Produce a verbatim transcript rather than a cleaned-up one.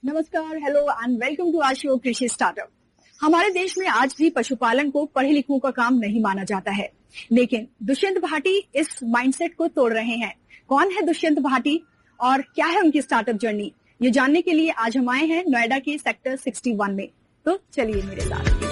नमस्कार, hello and welcome to our show कृषि startup. हमारे देश में आज भी पशुपालन को पढ़े लिखों का काम नहीं माना जाता है, लेकिन दुष्यंत भाटी इस माइंडसेट को तोड़ रहे हैं। कौन है दुष्यंत भाटी और क्या है उनकी स्टार्टअप जर्नी, ये जानने के लिए आज हम आए हैं नोएडा के सेक्टर इकसठ में। तो चलिए मेरे साथ।